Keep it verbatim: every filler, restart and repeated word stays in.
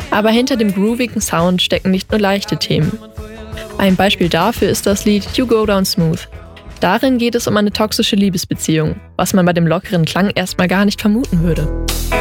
Aber hinter dem groovigen Sound stecken nicht nur leichte Themen. Ein Beispiel dafür ist das Lied You Go Down Smooth. Darin geht es um eine toxische Liebesbeziehung, was man bei dem lockeren Klang erstmal gar nicht vermuten würde.